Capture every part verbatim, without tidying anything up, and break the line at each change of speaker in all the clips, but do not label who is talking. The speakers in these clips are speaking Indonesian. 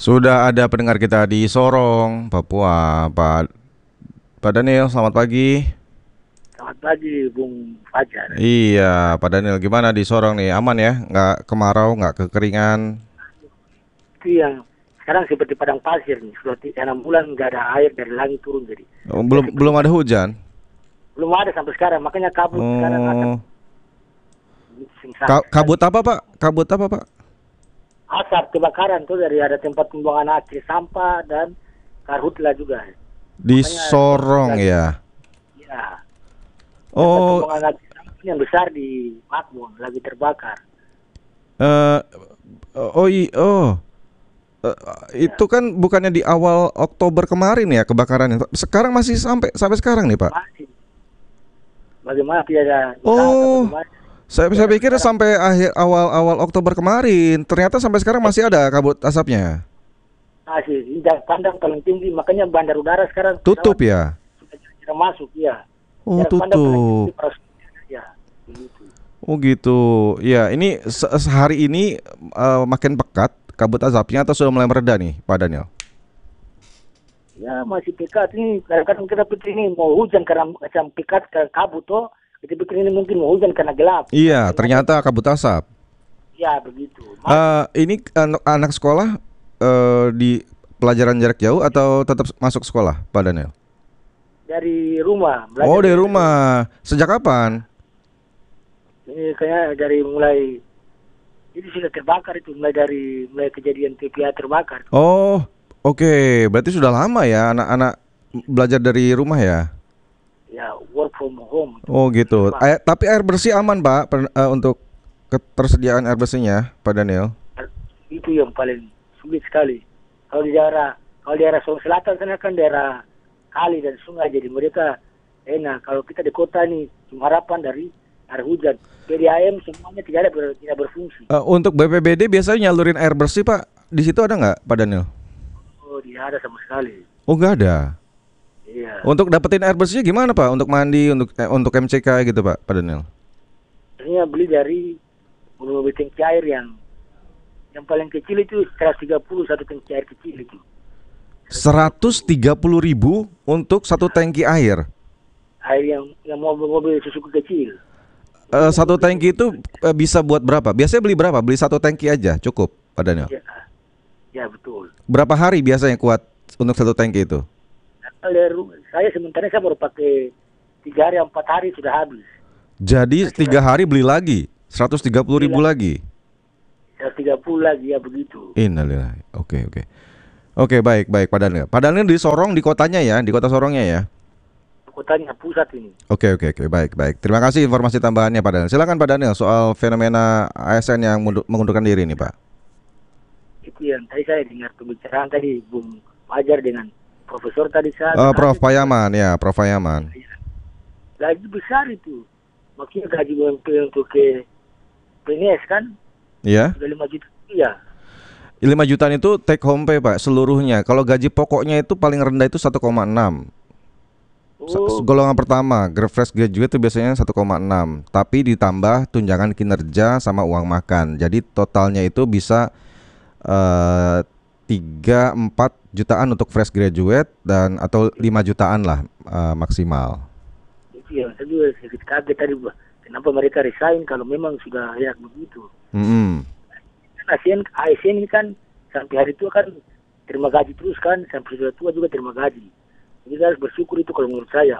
Sudah ada pendengar kita di Sorong, Papua, Pak Pak Daniel. Selamat pagi.
Selamat pagi, Bung Fajar.
Iya, Pak Daniel, gimana di Sorong nih? Aman ya? Nggak kemarau, nggak kekeringan?
Itu yang sekarang seperti padang pasir nih. Sudah tiga enam bulan nggak ada air dari langit turun jadi.
Oh,
Kita
belum
seperti
belum ada
padang-
hujan.
belum ada sampai sekarang. Makanya kabut sekarang asap.
Oh,
Sing-sang.
ka- kabut apa Pak? Kabut apa Pak?
Asap kebakaran tuh dari ada tempat pembuangan akhir sampah dan karhutla juga.
Di
Makanya
Sorong
lagi-
ya.
Ya. Tempat
Oh,
pembuangan akhir sampah yang besar di Makmur lagi terbakar.
eh, oh, i- oh, Eh, itu kan bukannya di awal Oktober kemarin ya kebakarannya. Sekarang masih sampai sampai sekarang nih Pak.
Masih. Bagaimana tidak ada usaha
Oh,
bagaimana?
Saya saya pikir sampai akhir awal-awal Oktober kemarin. Ternyata sampai sekarang masih ada kabut asapnya.
Masih injak pandang paling tinggi, makanya bandar udara sekarang
Tutup
pesawat
ya?
sudah jarang masuk, ya.
Oh,
Jarak pandang paling tinggi
tutup.
para- ya, begitu.
Oh gitu. Ya, ini se- sehari ini eh, makin pekat kabut asapnya atau sudah mulai mereda nih, Pak Daniel?
Ya masih pekat ini, kadang-kadang kita pikir ini mau hujan karena macam pekat karena kabut toh, kita pikir ini mungkin mau hujan karena gelap.
Iya, ternyata kabut asap.
Ya begitu. Mas-
Eh, ini anak, anak sekolah eh, di pelajaran jarak jauh atau tetap masuk sekolah, Pak Daniel?
dari rumah. belajar
Oh, dari rumah. Sejak kapan?
Ini kayaknya dari mulai ini sudah terbakar itu, mulai dari mulai kejadian T P A terbakar.
Oh, oke. Berarti sudah lama ya anak-anak belajar dari rumah ya?
Ya work from home.
Oh gitu.
Rumah.
Air- tapi air bersih aman Pak per- eh, untuk ketersediaan air bersihnya, Pak Daniel?
Itu yang paling sulit sekali. Kalau di daerah kalau di daerah Sulawesi Selatan sana kan daerah kali dan sungai, jadi mereka enak. Kalau kita di kota nih cuma harapan dari air hujan. P D A M semuanya tidak ada ber- tidak berfungsi.
Eh, untuk B P B D biasanya nyalurin air bersih Pak. Di situ ada nggak, Pak Daniel?
Oh tidak ada sama sekali.
Oh nggak ada.
Iya.
Untuk dapetin air bersihnya gimana Pak? Untuk mandi, untuk eh, untuk M C K gitu Pak, Pak Daniel?
Akhirnya beli dari mobil tangki air yang yang paling kecil itu seratus tiga puluh satu tangki air kecil itu.
seratus tiga puluh ribu untuk satu tangki air.
Air yang yang mobil-mobil Suzuki kecil.
Eh, satu tangki itu eh, bisa buat berapa? Biasanya beli berapa? Beli satu tangki aja cukup, Pak Daniel.
Ya, ya betul.
Berapa hari biasanya kuat untuk satu tangki itu?
Kalau dari rumah- saya sementara saya baru pakai tiga hari empat hari sudah habis.
Jadi tiga hari beli lagi, seratus tiga puluh ribu lagi.
seratus tiga puluh lagi ya begitu.
Innalillahi. Oke oke. Oke baik baik Pak Daniel. Pak Daniel di Sorong di kotanya ya, di kota Sorongnya ya.
Kotanya pusat ini.
Oke oke oke baik baik. Terima kasih informasi tambahannya Pak Daniel. Silakan Pak Daniel soal fenomena A S N yang mundur- mengundurkan diri nih Pak.
Itu yang tadi saya dengar pembicaraan tadi Bung Fajar dengan Profesor tadi saya.
Eh, Prof Payaman ya, Prof Payaman.
Gaji besar itu. Maksudnya gaji U M P untuk ke P N S kan
Iya.
sudah lima juta. Iya.
lima jutaan itu take home pay Pak seluruhnya. Kalau gaji pokoknya itu paling rendah itu satu koma enam. S-
Oh,
Golongan pertama, gra- fresh graduate itu biasanya satu koma enam, tapi ditambah tunjangan kinerja sama uang makan. Jadi totalnya itu bisa eh, tiga empat jutaan untuk fresh graduate dan atau lima jutaan lah eh, maksimal.
itu yang saya juga sedikit kaget tadi, Bah. Kenapa mereka resign kalau memang sudah ya begitu?
Mm-mm.
Kan A S N, A S N ini kan sampai hari tua kan terima gaji terus kan, sampai sudah tua juga terima gaji. Jadi kita harus bersyukur itu kalau menurut saya.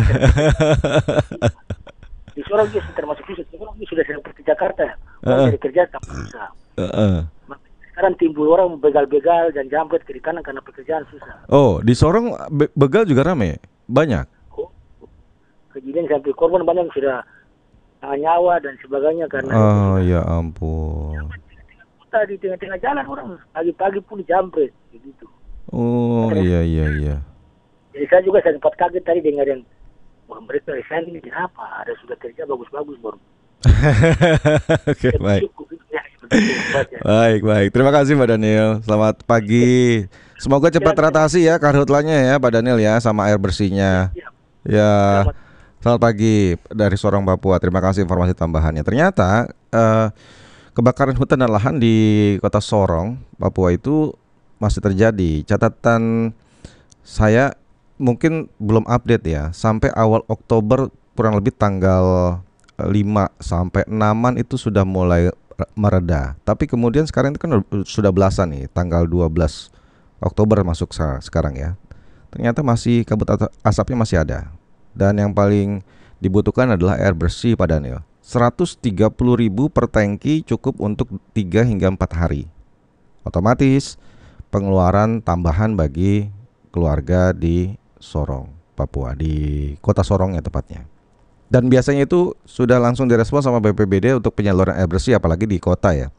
Di Sorong juga termasuk susah, Sorong juga sudah seperti Jakarta. Orang
Heeh.
dari kerja tak susah.
Heeh.
Makanya sekarang timbul orang begal-begal dan jambret kiri kanan karena pekerjaan susah.
Oh, di Sorong be- begal juga rame, banyak.
Oh, kejadian sampai korban banyak yang sudah tangan nyawa dan sebagainya karena
Oh ya ampun.
kita di tengah-tengah jalan orang pagi-pagi pun jambret begitu.
Oh iya iya iya.
Jadi saya juga sempat kaget tadi dengar yang wah mereka resign ini kenapa? Ada sudah kerja bagus-bagus baru.
Oke baik.
Cukup itu ya, begitu saja.
Baik, baik. Terima kasih Pak Daniel. Selamat pagi. Semoga cepat teratasi ya karhutlanya ya Pak Daniel ya sama air bersihnya.
Ya,
Ya.
selamat.
Selamat pagi dari Sorong Papua. Terima kasih informasi tambahannya. Ternyata eh, kebakaran hutan dan lahan di kota Sorong, Papua itu masih terjadi. Catatan saya mungkin belum update ya. Sampai awal Oktober kurang lebih tanggal lima sampai enaman itu sudah mulai mereda. Tapi kemudian sekarang itu kan sudah belasan nih, tanggal dua belas Oktober masuk sekarang ya. Ternyata masih kabut asapnya masih ada. Dan yang paling dibutuhkan adalah air bersih Pak Daniel. seratus tiga puluh ribu per tangki cukup untuk tiga hingga empat hari. Otomatis pengeluaran tambahan bagi keluarga di Sorong, Papua, di kota Sorong ya tepatnya. Dan biasanya itu sudah langsung direspon sama B P B D untuk penyaluran air bersih, apalagi di kota ya.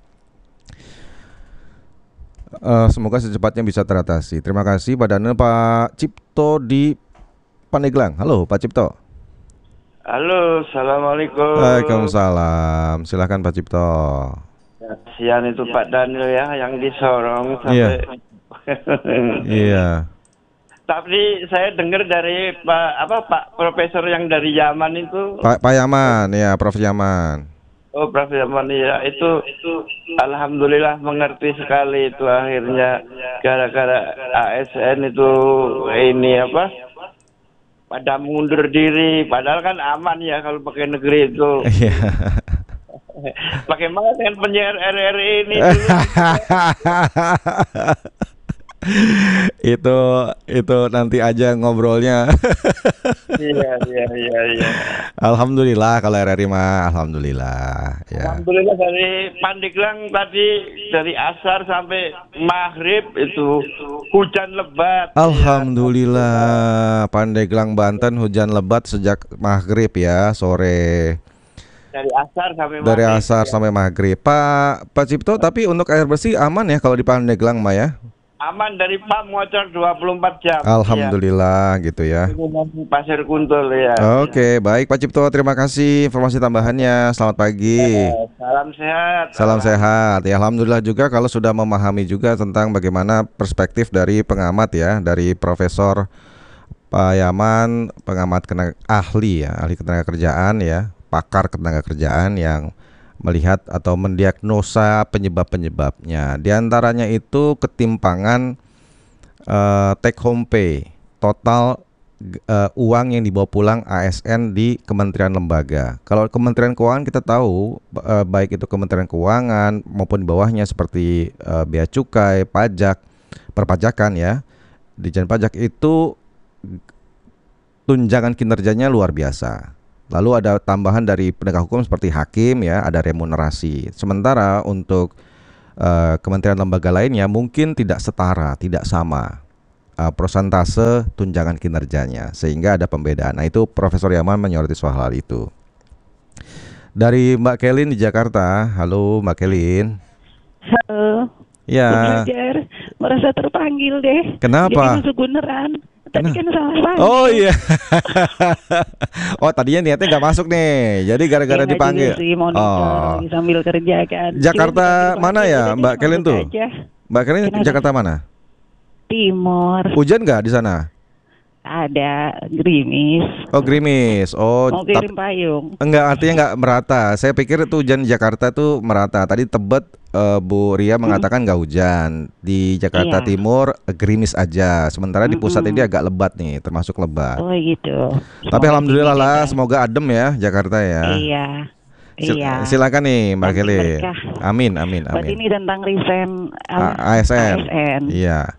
Uh, semoga secepatnya bisa teratasi. Terima kasih Pak Daniel. Pak Cipto di Pandeglang. Halo Pak Cipto.
Halo, assalamualaikum.
Waalaikumsalam. Silakan Pak Cipto.
Kasihan itu Pak Daniel ya, yang di Sorong sampai.
Iya. Iya.
Tapi saya dengar dari Pak apa Pak Profesor yang dari Yaman itu.
Pak Pak Yaman, ya Prof Yaman.
Oh, Prof Yaman ya, itu alhamdulillah mengerti sekali itu akhirnya gara-gara A S N itu ini apa? Pada mundur diri, padahal kan aman ya kalau pakai negeri itu.
Iya.
Bagaimana dengan penyiar R R I ini dulu?
itu itu nanti aja ngobrolnya.
Iya iya iya iya.
Alhamdulillah kalau R R I mah alhamdulillah ya.
Alhamdulillah dari Pandeglang tadi dari asar sampai maghrib itu hujan lebat.
Alhamdulillah ya. Pandeglang Banten hujan lebat sejak maghrib ya sore.
Dari asar sampai maghrib.
Dari asar ya. Sampai maghrib. Pak Pak Cipto, tapi untuk air bersih aman ya kalau di Pandeglang mah ya?
Aman dari P A M ngocor dua puluh empat jam.
Alhamdulillah ya. Gitu ya.
Pasir Kuntul ya.
Oke, baik Pak Cipto, terima kasih informasi tambahannya. Selamat pagi.
Ya, salam sehat.
Salam sehat. Ya, alhamdulillah juga kalau sudah memahami juga tentang bagaimana perspektif dari pengamat ya, dari Profesor Pak Yaman, pengamat kena, ahli ya, ahli ketenagakerjaan ya, pakar ketenagakerjaan yang melihat atau mendiagnosa penyebab-penyebabnya. Di antaranya itu ketimpangan uh, take home pay, total uh, uang yang dibawa pulang A S N di kementerian lembaga. Kalau Kementerian Keuangan kita tahu uh, baik itu Kementerian Keuangan maupun di bawahnya seperti uh, Bea Cukai, pajak, perpajakan ya. Dijen pajak itu tunjangan kinerjanya luar biasa. Lalu ada tambahan dari penegak hukum seperti hakim ya, ada remunerasi. Sementara untuk uh, kementerian lembaga lainnya mungkin tidak setara, tidak sama uh, persentase tunjangan kinerjanya, sehingga ada pembedaan. Nah itu Profesor Yaman menyoroti soal hal itu. Dari Mbak Kelin di Jakarta, halo Mbak Kelin.
Halo.
Ya.
Belajar, merasa terpanggil deh.
Kenapa?
Jadi masuk beneran. Tadi kan salah panggil.
Oh iya. Oh tadinya niatnya nggak masuk nih, jadi gara-gara
ya,
dipanggil.
Sih, monitor,
oh.
sambil kerja kan.
Jakarta mana ya, Mbak Kelin tuh?
Aja.
Mbak Kelin di Jakarta mana?
Timur.
Hujan nggak di sana?
Ada gerimis.
Oh gerimis. Oh.
Mau kirim payung.
Enggak, artinya nggak merata. Saya pikir itu hujan di Jakarta tuh merata. Tadi Tebet uh, Bu Ria mengatakan nggak hujan. Di Jakarta
iya.
Timur gerimis aja. Sementara di pusat
Mm-mm.
ini agak lebat nih, termasuk lebat.
Oh gitu.
Tapi
Semoga
alhamdulillah lah,
kan.
semoga adem ya Jakarta ya.
Iya.
Sil-
iya.
Silakan nih Mbak Kelly.
Berkah.
Amin, amin,
Buat
amin.
ini tentang resign
A- ASN.
ASN.
Iya.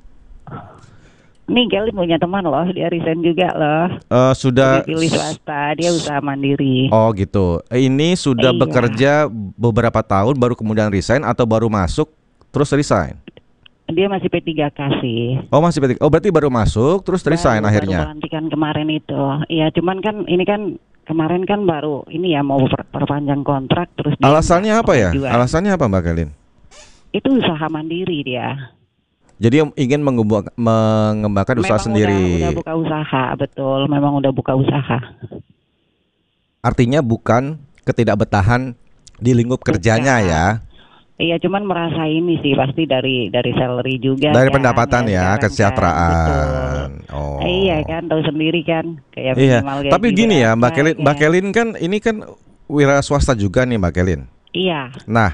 Nih Kelly punya teman loh, dia resign juga loh.
Uh, sudah.
Dia pilih swasta, dia usaha mandiri.
Oh gitu. Ini sudah
Iya.
bekerja beberapa tahun baru kemudian resign atau baru masuk terus resign?
Dia masih P tiga K sih.
Oh masih P tiga. Oh berarti baru masuk terus resign
Baru-
akhirnya.
Baru pelantikan kemarin itu. Iya, cuman kan ini kan kemarin kan baru ini ya mau per- perpanjang kontrak terus. dia
Alasannya
minta
apa ya?
pengajuan.
Alasannya apa Mbak Kelin?
Itu usaha mandiri dia.
Jadi ingin mengembang- mengembangkan usaha
Memang
sendiri.
Udah, udah buka usaha, betul. Memang udah buka usaha.
Artinya bukan ketidakbetahan di lingkup kerjanya
Bukan.
ya.
Iya, cuman merasa ini sih pasti dari dari salary juga.
Dari
kan,
pendapatan ya,
sekarang kan.
kesejahteraan.
Betul.
Oh.
Iya kan, tahu sendiri kan, kayak
Iya.
minimal gaji
Tapi gini ya, Mbak
berapa,
Kelin, Mbak
kan.
Kelin kan ini kan wira swasta juga nih Mbak Kelin.
Iya.
Nah,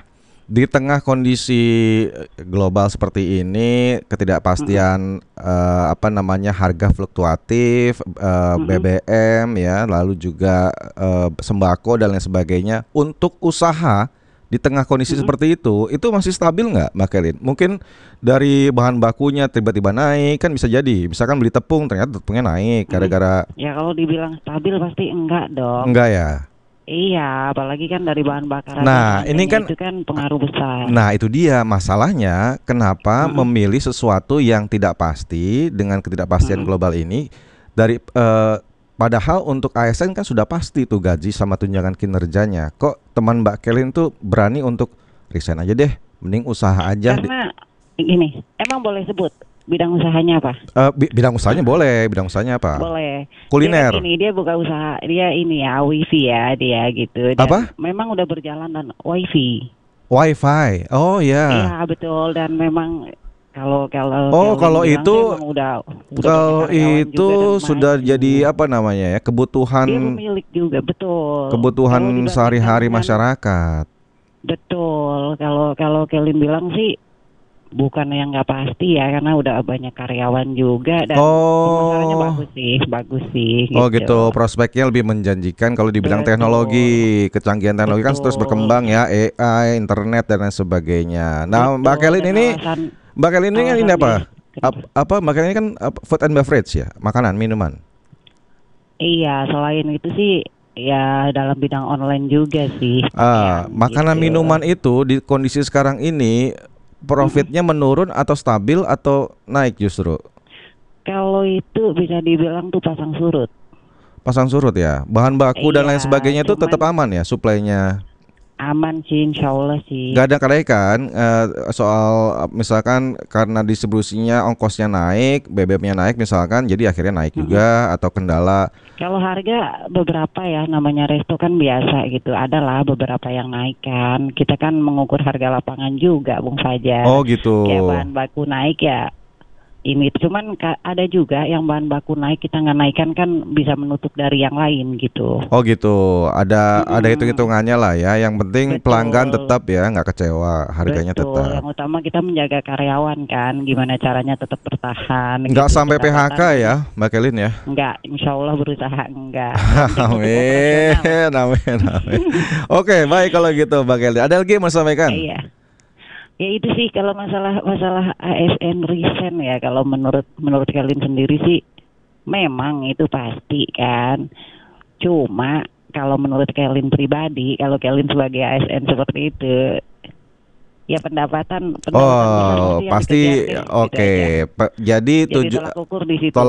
Di tengah kondisi eh, global seperti ini, ketidakpastian eh, apa namanya harga fluktuatif, eh,
Mm-mm.
B B M ya, lalu juga eh, sembako dan lain sebagainya. Untuk usaha di tengah kondisi
Mm-mm.
seperti itu, itu masih stabil nggak, Mbak Kelin? Mungkin dari bahan bakunya tiba-tiba naik kan bisa jadi. Misalkan beli tepung, ternyata tepungnya naik
Mm-mm.
gara-gara
Ya kalau dibilang stabil pasti enggak dong.
enggak ya.
Iya, apalagi kan dari bahan bakar aja
Nah, ini
harganya
kan
itu kan pengaruh besar.
Nah, itu dia masalahnya. Kenapa
Mm-mm.
memilih sesuatu yang tidak pasti dengan ketidakpastian
Mm-mm.
global ini dari eh, padahal untuk A S N kan sudah pasti tuh gaji sama tunjangan kinerjanya. Kok teman Mbak Kelin tuh berani untuk resign aja deh, mending usaha aja. Di-
Karena gini, emang boleh sebut bidang usahanya apa?
eh, bi- bidang usahanya boleh, bidang usahanya apa?
Boleh.
Kuliner.
Dia kan ini dia buka usaha, dia ini ya wifi ya dia gitu. Dan
Apa?
memang udah berjalan dan wifi.
Wifi. Oh ya.
Iya betul dan memang kalau kalau
Oh,
Kelvin
kalau
bilang
itu
sih emang udah udah
Kalau
banyak karyawan
itu
juga dan
sudah
maju.
jadi apa namanya ya, kebutuhan
Dia pemilik juga betul.
kebutuhan
Kalau dibandingkan
sehari-hari
dengan-
masyarakat.
Betul. Kalau kalau Kelvin bilang sih bukan yang nggak pasti ya karena udah banyak karyawan juga dan
Oh.
pemasarannya bagus sih, bagus sih.
Oh gitu, prospeknya lebih menjanjikan kalau dibilang
Betul.
teknologi, kecanggihan teknologi kan terus
Betul.
berkembang ya, A I, internet dan lain sebagainya. Nah,
Betul,
Mbak Kelin
dan
ini,
alasan-
Mbak Kelin ini kan ini
alasan
apa?
dia-
Ap- apa Mbak Kelin ini kan apa, food and beverage ya, makanan, minuman.
Iya, selain itu sih ya dalam bidang online juga sih.
Ah,
pakaian
makanan
gitu.
minuman itu di kondisi sekarang ini profitnya menurun atau stabil atau naik justru?
Kalau itu bisa dibilang tuh pasang surut.
Pasang surut ya. Bahan baku dan
Iya,
lain sebagainya itu
cuman-
tetap aman ya suplainya.
Aman sih, insya Allah sih.
Gak ada kenaikan eh, soal eh, misalkan karena distribusinya ongkosnya naik, B B M-nya naik misalkan, jadi akhirnya naik juga atau kendala.
Kalau harga beberapa ya namanya resto kan biasa gitu. Adalah beberapa yang naik kan. Kita kan mengukur harga lapangan juga, Bung Fajar.
Oh gitu.
Kayak bahan baku naik ya. Ini cuman ka- ada juga yang bahan baku naik kita nggak naikkan kan bisa menutup dari yang lain gitu.
Oh gitu. Ada ada
Mm-mm.
hitung-hitungannya lah ya. Yang penting
Betul.
pelanggan tetap ya nggak kecewa, harganya
Betul.
tetap.
Yang utama kita menjaga karyawan kan, gimana caranya tetap bertahan.
Nggak
gitu,
sampai P H K
pendapatan.
ya, Mbak Kelin ya.
Enggak, insya Allah berusaha enggak.
Amin, amin, amin. Oke, baik kalau gitu, Mbak Kelin. Ada lagi yang mau sampaikan?
Iya. Ya itu sih kalau masalah masalah A S N resign ya kalau menurut menurut kalian sendiri sih memang itu pasti kan. Cuma kalau menurut kalian pribadi, kalau kalian sebagai A S N seperti itu ya pendapatan pendapatan besar
Oh,
yang
pasti
dikejar deh, gitu
oke.
aja.
Pe- Jadi
Jadi
tuju
tolak ukur di situ.
tolak